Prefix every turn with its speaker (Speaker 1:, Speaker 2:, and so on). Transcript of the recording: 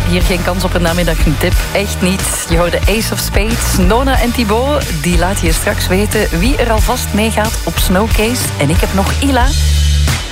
Speaker 1: hier geen kans op een namiddag-tip. Echt niet. Je hoorde Ace of Spades, Nona en Thibaut. Die laat je straks weten wie er alvast meegaat op Snowcase. En ik heb nog Ila.